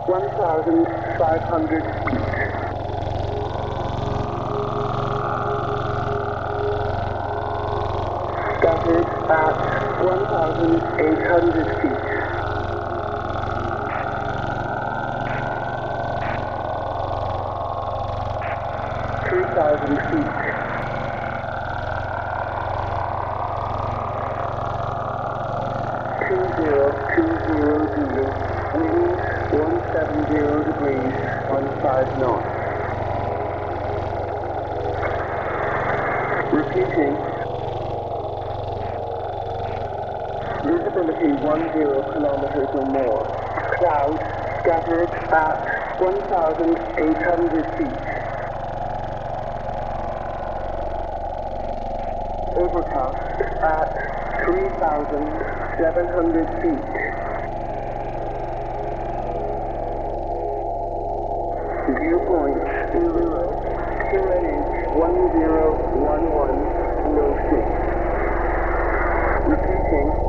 1,500 feet. Scattered at 1,800 feet. 3,000 feet. 2020 dealing, wind 170 degrees, 15 knots. Repeating. Visibility 10 kilometers or more. Clouds scattered at 1,800 feet. Overcast at 3,700 feet. Viewpoint 0, QNH 1011, no 6. Repeating.